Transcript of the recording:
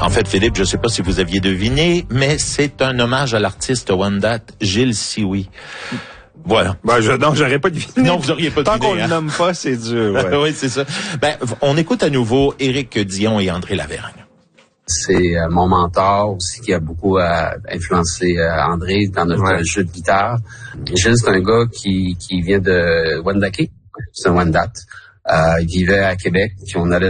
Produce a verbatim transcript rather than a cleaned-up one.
En fait, Philippe, je ne sais pas si vous aviez deviné, mais c'est un hommage à l'artiste Wendat Gilles Sioui. Voilà. Ben, je, non, j'aurais pas deviné. Non, vous auriez pas Tant deviné. Tant qu'on hein? le nomme pas, c'est dur. Ouais. Oui, c'est ça. Ben, on écoute à nouveau Éric Dion et André Lavergne. C'est euh, mon mentor aussi qui a beaucoup euh, influencé euh, André dans notre ouais. jeu de guitare. Gilles, c'est un gars qui, qui vient de Wendake. C'est un Wendat. Euh, il vivait à Québec, puis on allait